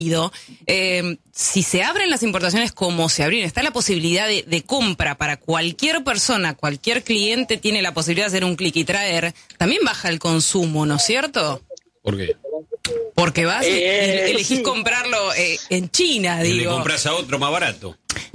si se abren las importaciones como se abrieron, está la posibilidad de compra para cualquier persona, cualquier cliente tiene la posibilidad de hacer un clic y traer, también baja el consumo, ¿no es cierto? ¿Por qué? Porque vas y elegís comprarlo en China, y digo. le compras a otro más barato.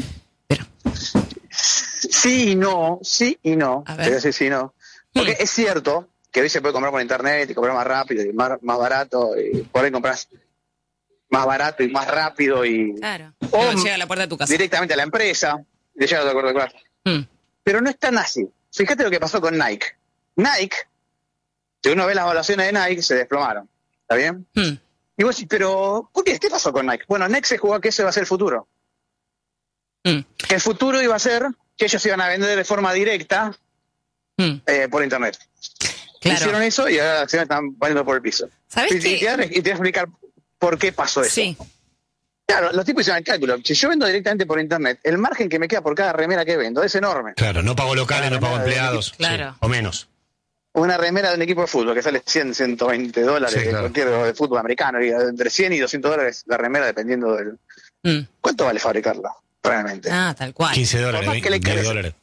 Sí y no. A ver. Te voy a decir sí y no. Porque es cierto que hoy se puede comprar por internet y comprar más rápido y más barato, y por ahí compras más barato y más rápido y Claro. o No, llega a la puerta de tu casa. directamente a la empresa, y llega a acuerdo con Pero no es tan así. Fíjate lo que pasó con Nike. Nike, si uno ve las evaluaciones de Nike, se desplomaron. ¿Está bien? Y vos decís, pero ¿por qué? ¿Qué pasó con Nike? Bueno, Nike se jugó a que ese va a ser el futuro. Que el futuro iba a ser que ellos iban a vender de forma directa por internet. Claro. Hicieron eso y ahora las acciones están valiendo por el piso. ¿Sabés y qué? te voy a explicar por qué pasó eso. Sí. Claro, los tipos hicieron el cálculo. Si yo vendo directamente por internet, el margen que me queda por cada remera que vendo es enorme. Claro, no pago locales, no pago empleados. Claro. Sí, o menos. Una remera de un equipo de fútbol que sale 100, 120 dólares, Sí, claro. cualquier de fútbol americano, y entre 100 y 200 dólares la remera dependiendo del... ¿Cuánto vale fabricarla realmente? Ah, tal cual. 15 Por dólares, más que le 10 crees. dólares.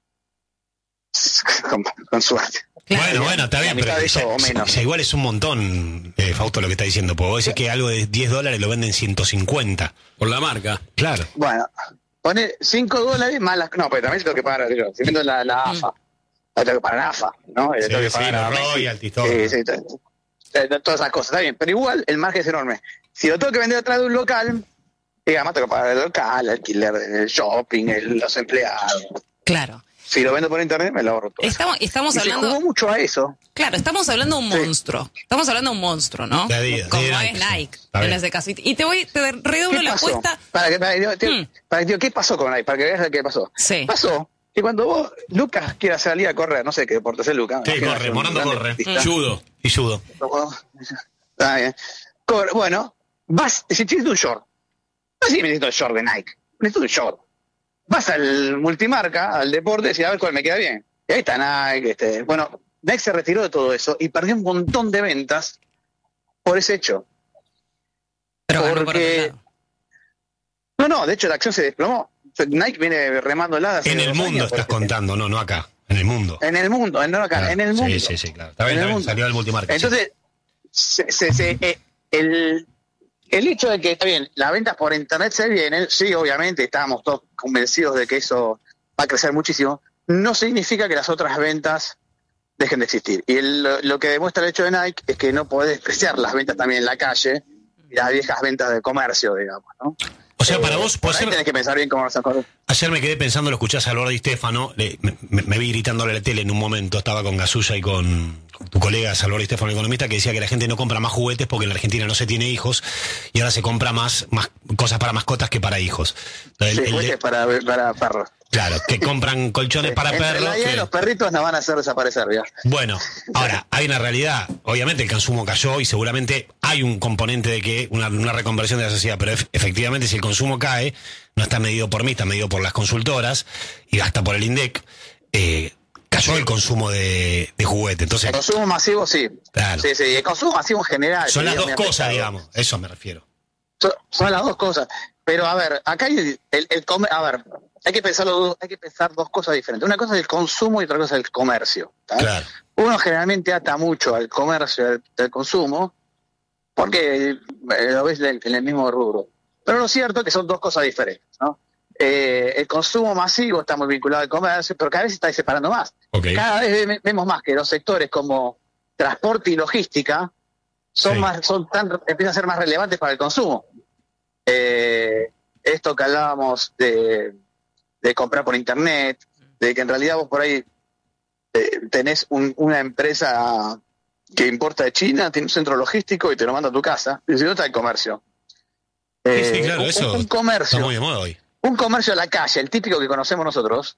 con suerte. Claro. Bueno, está bien, La mitad pero de eso o menos. ya igual es un montón, Fausto, lo que está diciendo. Porque vos decís que algo de 10 dólares lo venden 150. Por la marca. Claro. Bueno, pone 5 dólares más las... No, pero también tengo que pagar, yo, si vendo la AFA, la tengo que pagar a AFA, ¿no? Le tengo que pagar a los Messi. royalties, todo. Sí, todas esas cosas, está bien. Pero igual el margen es enorme. Si lo tengo que vender atrás de un local, digamos, tengo que pagar el local, el alquiler del shopping, los empleados. Claro. Si lo vendo por internet, me lo ahorro todo. Estamos Y hablando... se jugó mucho a eso. Claro, estamos hablando de un monstruo. Estamos hablando de un monstruo, ¿no? De Adidas, Como de es Nike, sí. Nike, Está en bien. ese caso. Y te redoblo ¿Qué la pasó? apuesta. ¿Qué pasó con Nike? Para que veas qué pasó. Sí. Pasó que cuando vos, Lucas, quieras salir a correr, no sé qué deporte es Lucas. Sí, imagino que corre, es un Morando gran corre. deportista. Judo. Y judo. Está bien. Bueno, vas, si tienes un short, no sé si necesito el short de Nike, necesito un short. Vas al multimarca, al deporte, y decís, a ver cuál me queda bien. Y ahí está Nike. Bueno, Nike se retiró de todo eso y perdió un montón de ventas por ese hecho. Pero ganó por otro lado. No, de hecho la acción se desplomó. Nike viene remándola hace En el 2 mundo años, estás por ejemplo. contando, no acá. En el mundo. En el mundo, no acá, Claro. en el mundo. Sí, claro. Está bien, salió del multimarca. Entonces, el hecho de que, está bien, las ventas por internet se vienen, sí, obviamente, estábamos todos convencidos de que eso va a crecer muchísimo, no significa que las otras ventas dejen de existir. Y lo que demuestra el hecho de Nike es que no podés despreciar las ventas también en la calle, y las viejas ventas de comercio, digamos, ¿no? O sea, para vos, por ahí tenés que pensar bien cómo vas a correr. Ayer me quedé pensando, lo escuchás a Alberto Di Stefano, me vi gritándole a la tele en un momento, estaba con Gasulla y con tu colega Alberto Di Stefano, economista, que decía que la gente no compra más juguetes porque en la Argentina no se tiene hijos y ahora se compra más cosas para mascotas que para hijos. Entonces, Sí, juguetes para perros. Claro, que compran colchones para Entre perros. la idea de los perritos nos van a hacer desaparecer, ¿ya? Bueno, ahora, hay una realidad. Obviamente el consumo cayó y seguramente hay un componente de que una reconversión de la sociedad, pero efectivamente si el consumo cae, no está medido por mí, está medido por las consultoras y hasta por el INDEC, cayó el consumo de juguete. Entonces, El consumo masivo, sí. Claro. Sí, el consumo masivo en general. son las dos muy cosas, afectado. digamos. Eso me refiero. Son las dos cosas. Pero, a ver, acá hay hay que pensar dos cosas diferentes. Una cosa es el consumo y otra cosa es el comercio. ¿Tá? Claro. Uno generalmente ata mucho al comercio, al consumo, porque lo ves en el mismo rubro. Pero lo cierto es que son dos cosas diferentes, ¿no? El consumo masivo está muy vinculado al comercio, pero cada vez se está separando más. Okay. Cada vez vemos más que los sectores como transporte y logística empiezan a ser más relevantes para el consumo. Esto que hablábamos de comprar por internet, de que en realidad vos por ahí tenés una empresa que importa de China, tiene un centro logístico y te lo manda a tu casa, y si no está el comercio. Sí, claro, eso un comercio, está muy de moda hoy. un comercio a la calle, el típico que conocemos nosotros,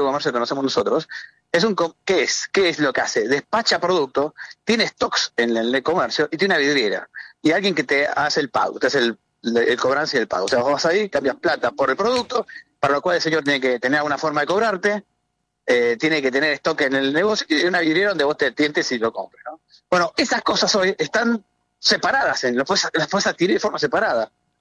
¿qué es lo que hace? Despacha producto, tiene stocks en el comercio y tiene una vidriera. Y alguien que te hace el pago, te hace el cobranza y el pago. O sea, vos vas ahí, cambias plata por el producto, para lo cual el señor tiene que tener alguna forma de cobrarte, tiene que tener stock en el negocio y una vidriera donde vos te tientes y lo compres, ¿no? Bueno, esas cosas hoy están separadas, las puedes adquirir de forma separada.